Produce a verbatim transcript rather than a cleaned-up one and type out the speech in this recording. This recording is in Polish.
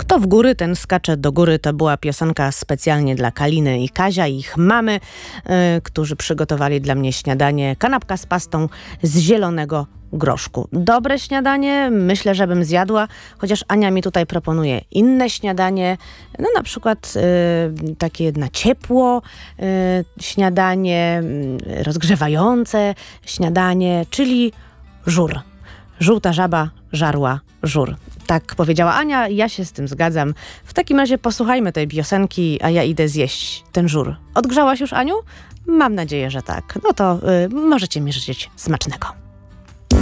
Kto w góry, ten skacze do góry. To była piosenka specjalnie dla Kaliny i Kazia i ich mamy, yy, którzy przygotowali dla mnie śniadanie. Kanapka z pastą z zielonego groszku. Dobre śniadanie, myślę, że bym zjadła, chociaż Ania mi tutaj proponuje inne śniadanie, no na przykład y, takie na ciepło y, śniadanie, y, rozgrzewające śniadanie, czyli żur. Żółta żaba żarła żur. Tak powiedziała Ania, ja się z tym zgadzam. W takim razie posłuchajmy tej piosenki, a ja idę zjeść ten żur. Odgrzałaś już, Aniu? Mam nadzieję, że tak. No to y, możecie mi życzyć smacznego.